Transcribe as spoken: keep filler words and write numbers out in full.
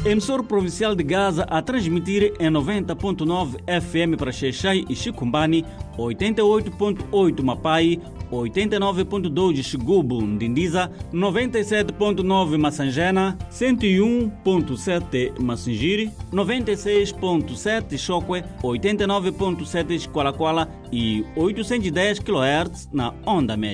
Emissor provincial de Gaza a transmitir em noventa ponto nove F M para Xai e Chicombani, oitenta e oito ponto oito Mapai, oitenta e nove ponto dois Xigubu, Ndindiza, noventa e sete ponto nove Massangena, cento e um ponto sete Massingiri, noventa e seis ponto sete Chokwe, oitenta e nove ponto sete Xqualaquala e oitocentos e dez quilohertz na onda média.